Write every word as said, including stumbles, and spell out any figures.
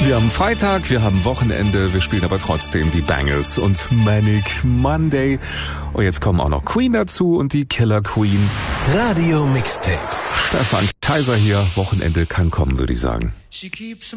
Wir haben Freitag, wir haben Wochenende, wir spielen aber trotzdem die Bangles und Manic Monday. Und jetzt kommen auch noch Queen dazu und die Killer Queen. Radio Mixtape. Stefan Kaiser hier, Wochenende kann kommen, würde ich sagen.